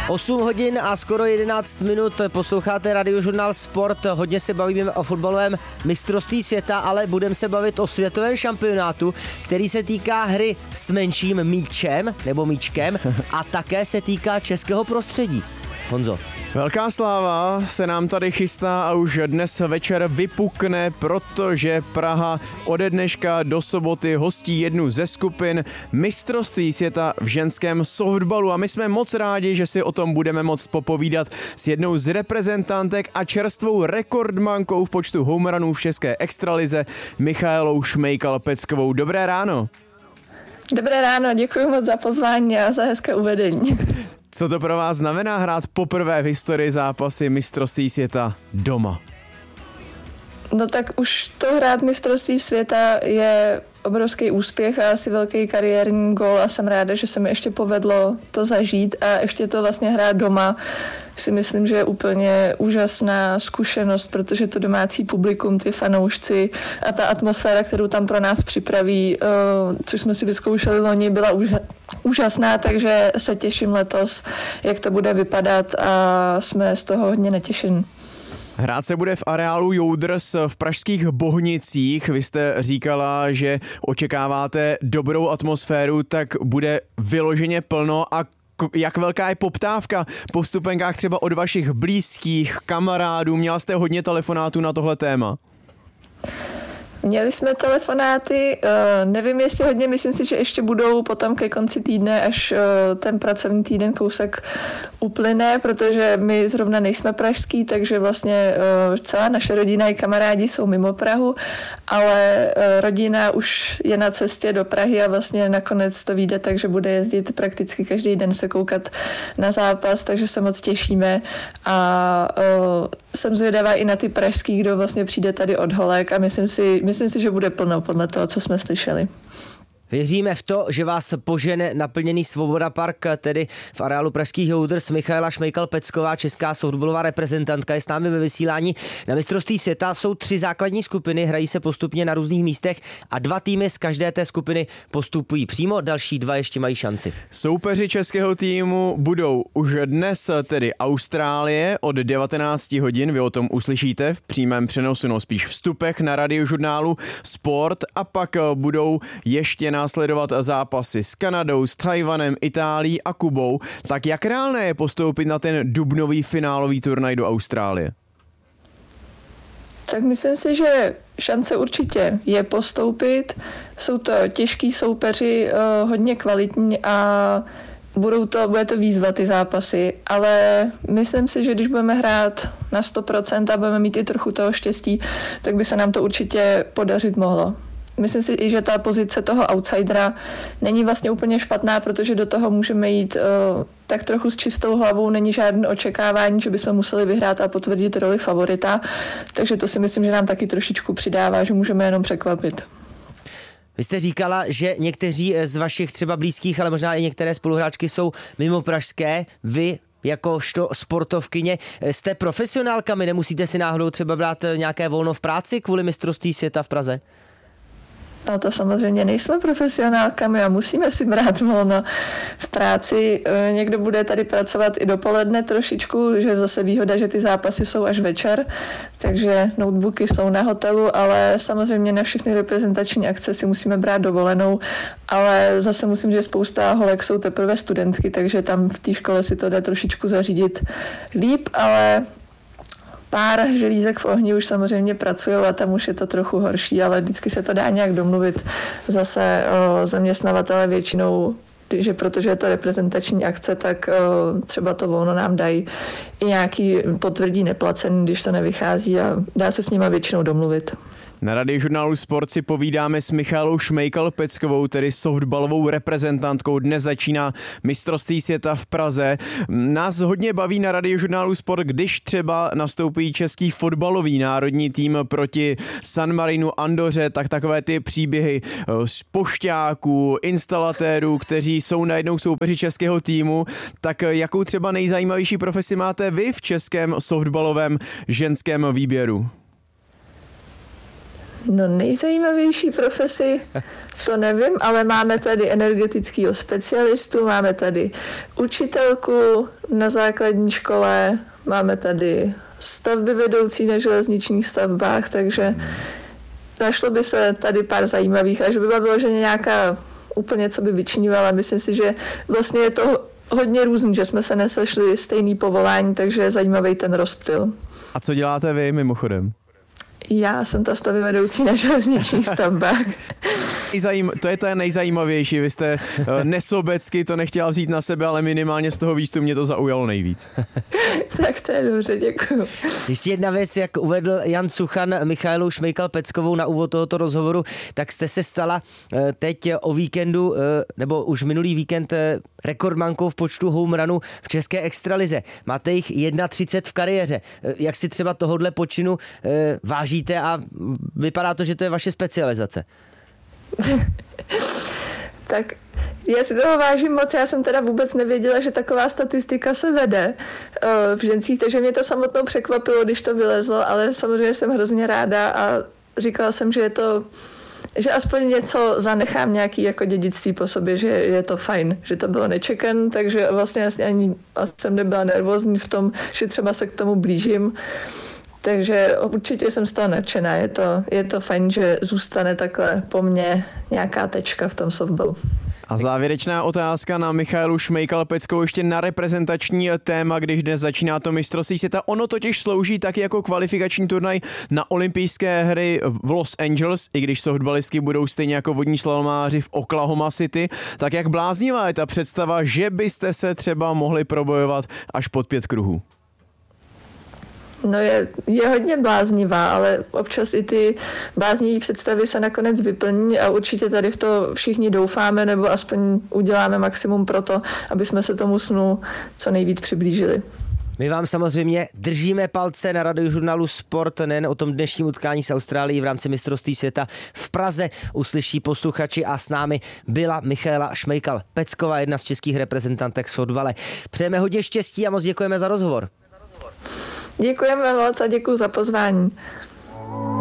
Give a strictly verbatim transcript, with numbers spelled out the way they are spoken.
osm hodin a skoro jedenáct minut posloucháte Radiožurnál Sport. Hodně se bavíme o fotbalovém mistrovství světa, ale budeme se bavit o světovém šampionátu, který se týká hry s menším míčem nebo míčkem a také se týká českého prostředí. Honzo. Velká sláva se nám tady chystá a už dnes večer vypukne, protože Praha ode dneška do soboty hostí jednu ze skupin mistrovství světa v ženském softballu a my jsme moc rádi, že si o tom budeme moct popovídat s jednou z reprezentantek a čerstvou rekordmankou v počtu homerunů v české extralize Michaelou Šmejkal-Peckovou. Dobré ráno. Dobré ráno, děkuji moc za pozvání a za hezké uvedení. Co to pro vás znamená hrát poprvé v historii zápasy mistrovství světa doma? No tak už to hrát mistrovství světa je obrovský úspěch a asi velký kariérní gól a jsem ráda, že se mi ještě povedlo to zažít a ještě to vlastně hrát doma. Si myslím, že je úplně úžasná zkušenost, protože to domácí publikum, ty fanoušci a ta atmosféra, kterou tam pro nás připraví, což jsme si vyzkoušeli loni, byla úžasná, takže se těším letos, jak to bude vypadat a jsme z toho hodně natěšení. Hrát se bude v areálu Joudrs v pražských Bohnicích. Vy jste říkala, že očekáváte dobrou atmosféru, tak bude vyloženě plno a jak velká je poptávka po vstupenkách třeba od vašich blízkých, kamarádů? Měla jste hodně telefonátů na tohle téma? Měli jsme telefonáty, nevím jestli hodně, myslím si, že ještě budou potom ke konci týdne, až ten pracovní týden kousek uplyne, protože my zrovna nejsme pražský, takže vlastně celá naše rodina i kamarádi jsou mimo Prahu, ale rodina už je na cestě do Prahy a vlastně nakonec to vyjde, takže bude jezdit prakticky každý den se koukat na zápas, takže se moc těšíme a jsem zvědavá i na ty pražský, kdo vlastně přijde tady od holek a myslím si, myslím si, že bude plno podle toho, co jsme slyšeli. Věříme v to, že vás požene naplněný Svoboda Park, tedy v areálu pražských Joudrs. Michaela Šmejkal-Pecková, česká softballová reprezentantka, je s námi ve vysílání na mistrovství světa. Jsou tři základní skupiny, hrají se postupně na různých místech a dva týmy z každé té skupiny postupují přímo, další dva ještě mají šanci. Soupeři českého týmu budou už dnes tedy Austrálie od devatenáct hodin, vy o tom uslyšíte v přímém přenosu, no spíš vstupech na Radiožurnálu Sport a pak budou ještě následovat zápasy s Kanadou, s Tchajwanem, Itálií a Kubou. Tak jak reálné je postoupit na ten dubnový finálový turnaj do Austrálie? Tak myslím si, že šance určitě je postoupit. Jsou to těžký soupeři, hodně kvalitní a budou to, bude to výzva ty zápasy, ale myslím si, že když budeme hrát na sto procent a budeme mít i trochu toho štěstí, tak by se nám to určitě podařit mohlo. Myslím si i, že ta pozice toho outsidera není vlastně úplně špatná, protože do toho můžeme jít uh, tak trochu s čistou hlavou, není žádné očekávání, že bychom museli vyhrát a potvrdit roli favorita, takže to si myslím, že nám taky trošičku přidává, že můžeme jenom překvapit. Vy jste říkala, že někteří z vašich třeba blízkých, ale možná i některé spoluhráčky jsou mimo pražské. Vy jakožto sportovkyně jste profesionálkami, nemusíte si náhodou třeba brát nějaké volno v práci kvůli mistrovství světa v Praze? No to samozřejmě nejsme profesionálkami a musíme si brát volno v práci. Někdo bude tady pracovat i dopoledne trošičku, že zase výhoda, že ty zápasy jsou až večer, takže notebooky jsou na hotelu, ale samozřejmě na všechny reprezentační akce si musíme brát dovolenou, ale zase musím, že spousta holek jsou teprve studentky, takže tam v té škole si to jde trošičku zařídit líp, ale pár želízek v ohni už samozřejmě pracují a tam už je to trochu horší, ale vždycky se to dá nějak domluvit. Zase o, zaměstnavatele většinou, že protože je to reprezentační akce, tak o, třeba to volno nám dají i nějaký potvrdí neplacený, když to nevychází a dá se s nima většinou domluvit. Na Radiožurnálu Sport si povídáme s Michaelou Šmejkal-Peckovou, tedy softballovou reprezentantkou. Dnes začíná mistrovství světa v Praze. Nás hodně baví na Radiožurnálu Sport, když třeba nastoupí český fotbalový národní tým proti San Marinu, Andoře, tak takové ty příběhy z pošťáků, instalatérů, kteří jsou najednou soupeři českého týmu. Tak jakou třeba nejzajímavější profesi máte vy v českém softballovém ženském výběru? No nejzajímavější profesi, to nevím, ale máme tady energetického specialistu, máme tady učitelku na základní škole, máme tady stavby vedoucí na železničních stavbách, takže našlo by se tady pár zajímavých, až by byla vyloženě nějaká úplně, co by vyčnívala. Myslím si, že vlastně je to hodně různý, že jsme se nesešli stejný povolání, takže je zajímavý ten rozptyl. A co děláte vy mimochodem? Já jsem ta stavbyvedoucí na železničních stavbách. To je to nejzajímavější. Vy jste nesobecky to nechtěla vzít na sebe, ale minimálně z toho výstupu mě to zaujalo nejvíc. Tak to je dobře, děkuju. Ještě jedna věc, jak uvedl Jan Suchan Michaelu Šmejkal-Peckovou na úvod tohoto rozhovoru, tak jste se stala teď o víkendu, nebo už minulý víkend rekordmankou v počtu home runů v české extralize. Máte jich třicet jedna v kariéře. Jak si třeba tohodle počinu vážíte a vypadá to, že to je vaše specializace? Tak já si toho vážím moc, já jsem teda vůbec nevěděla, že taková statistika se vede v žencích, takže mě to samotnou překvapilo, když to vylezlo, ale samozřejmě jsem hrozně ráda a říkala jsem, že je to, že aspoň něco zanechám nějaký jako dědictví po sobě, že je to fajn, že to bylo nečekan, takže vlastně jasně ani jsem nebyla nervózní v tom, že třeba se k tomu blížím. Takže určitě jsem z toho nadšená. Je to, je to fajn, že zůstane takhle po mně nějaká tečka v tom softballu. A závěrečná otázka na Michaelu Šmejkal-Peckovou ještě na reprezentační téma, když dnes začíná to mistrovství světa. Ono totiž slouží taky jako kvalifikační turnaj na olympijské hry v Los Angeles, i když softballistky budou stejně jako vodní slalomáři v Oklahoma City. Tak jak bláznivá je ta představa, že byste se třeba mohli probojovat až pod pět kruhů? No je, je hodně bláznivá, ale občas i ty bláznivé představy se nakonec vyplní a určitě tady v to všichni doufáme, nebo aspoň uděláme maximum pro to, aby jsme se tomu snu co nejvíc přiblížili. My vám samozřejmě držíme palce na Radiožurnálu Sport, nejen o tom dnešním utkání s Austrálií v rámci mistrovství světa v Praze uslyší posluchači a s námi byla Michaela Šmejkal-Pecková, jedna z českých reprezentantek v fotbale. Přejeme hodně štěstí a moc děkujeme za rozhovor. Děkujeme moc a děkuji za pozvání.